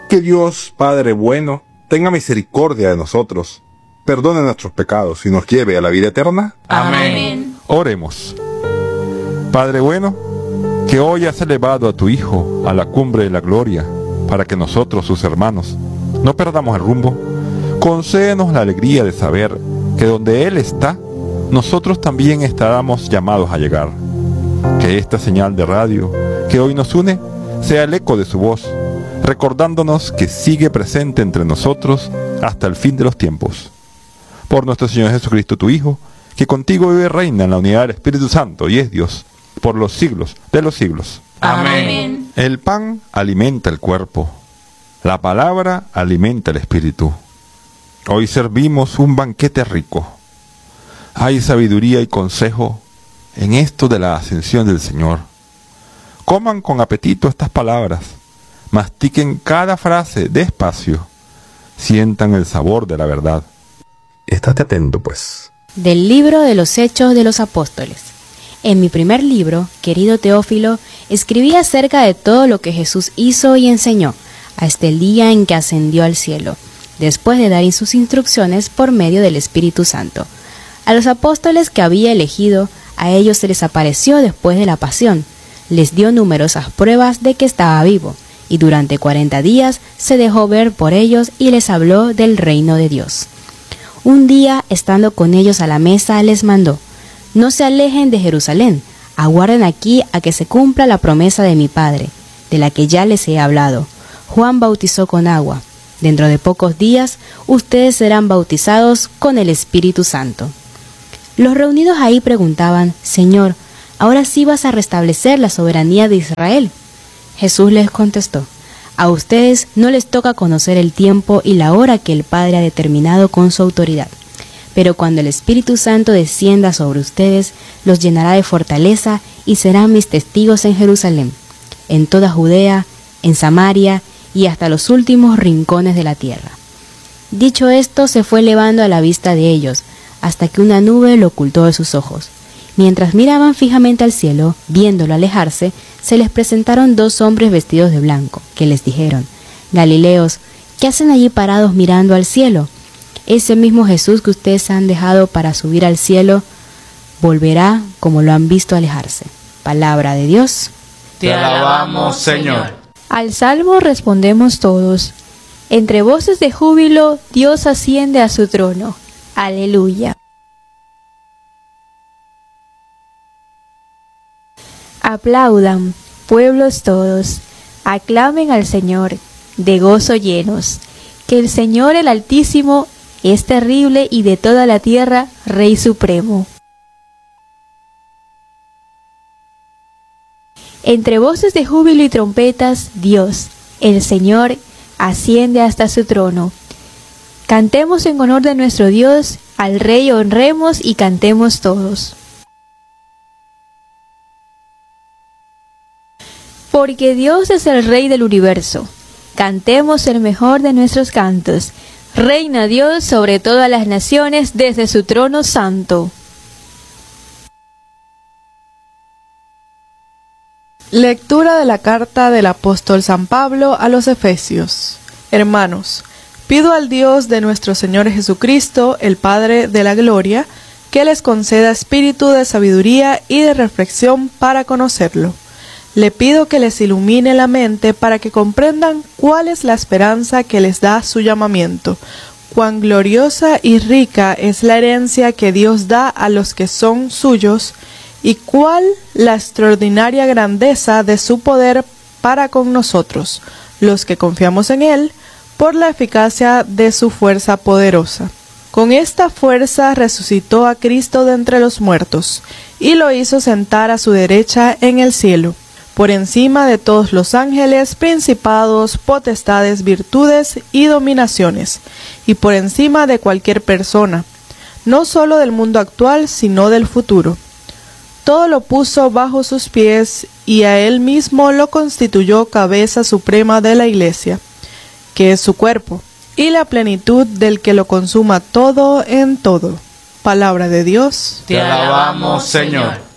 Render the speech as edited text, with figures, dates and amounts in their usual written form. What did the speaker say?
Que Dios, Padre bueno, tenga misericordia de nosotros, perdone nuestros pecados y nos lleve a la vida eterna. Amén. Oremos. Padre bueno, que hoy has elevado a tu Hijo a la cumbre de la gloria, para que nosotros, sus hermanos, no perdamos el rumbo, concédenos la alegría de saber que donde Él está, nosotros también estaremos llamados a llegar. Que esta señal de radio que hoy nos une sea el eco de su voz, recordándonos que sigue presente entre nosotros hasta el fin de los tiempos. Por nuestro Señor Jesucristo, tu Hijo, que contigo vive y reina en la unidad del Espíritu Santo y es Dios, por los siglos de los siglos. Amén. El pan alimenta el cuerpo, la palabra alimenta el espíritu. Hoy servimos un banquete rico. Hay sabiduría y consejo en esto de la ascensión del Señor. Coman con apetito estas palabras, mastiquen cada frase despacio, sientan el sabor de la verdad. Estate atento, pues. Del libro de los Hechos de los Apóstoles. En mi primer libro, querido Teófilo, escribí acerca de todo lo que Jesús hizo y enseñó, hasta el día en que ascendió al cielo, después de dar sus instrucciones por medio del Espíritu Santo. A los apóstoles que había elegido, a ellos se les apareció después de la pasión, les dio numerosas pruebas de que estaba vivo, y durante 40 días se dejó ver por ellos y les habló del reino de Dios. Un día, estando con ellos a la mesa, les mandó: no se alejen de Jerusalén, aguarden aquí a que se cumpla la promesa de mi Padre, de la que ya les he hablado. Juan bautizó con agua. Dentro de pocos días, ustedes serán bautizados con el Espíritu Santo. Los reunidos ahí preguntaban: Señor, ¿ahora sí vas a restablecer la soberanía de Israel? Jesús les contestó: a ustedes no les toca conocer el tiempo y la hora que el Padre ha determinado con su autoridad. Pero cuando el Espíritu Santo descienda sobre ustedes, los llenará de fortaleza y serán mis testigos en Jerusalén, en toda Judea, en Samaria y hasta los últimos rincones de la tierra. Dicho esto, se fue elevando a la vista de ellos, hasta que una nube lo ocultó de sus ojos. Mientras miraban fijamente al cielo, viéndolo alejarse, se les presentaron 2 hombres vestidos de blanco, que les dijeron: Galileos, ¿qué hacen allí parados mirando al cielo? Ese mismo Jesús que ustedes han dejado para subir al cielo, volverá como lo han visto alejarse. Palabra de Dios. Te alabamos, Señor. Al salmo respondemos todos: entre voces de júbilo, Dios asciende a su trono. Aleluya. Aplaudan, pueblos todos, aclamen al Señor, de gozo llenos, que el Señor el Altísimo es terrible y de toda la tierra Rey supremo. Entre voces de júbilo y trompetas, Dios, el Señor, asciende hasta su trono. Cantemos en honor de nuestro Dios, al Rey honremos y cantemos todos. Porque Dios es el Rey del universo. Cantemos el mejor de nuestros cantos. Reina Dios sobre todas las naciones desde su trono santo. Lectura de la carta del apóstol San Pablo a los Efesios. Hermanos, pido al Dios de nuestro Señor Jesucristo, el Padre de la Gloria, que les conceda espíritu de sabiduría y de reflexión para conocerlo. Le pido que les ilumine la mente para que comprendan cuál es la esperanza que les da su llamamiento, cuán gloriosa y rica es la herencia que Dios da a los que son suyos, y cuál la extraordinaria grandeza de su poder para con nosotros, los que confiamos en Él, por la eficacia de su fuerza poderosa. Con esta fuerza resucitó a Cristo de entre los muertos, y lo hizo sentar a su derecha en el cielo, por encima de todos los ángeles, principados, potestades, virtudes y dominaciones, y por encima de cualquier persona, no solo del mundo actual, sino del futuro. Todo lo puso bajo sus pies, y a él mismo lo constituyó cabeza suprema de la Iglesia, que es su cuerpo, y la plenitud del que lo consuma todo en todo. Palabra de Dios. Te alabamos, Señor.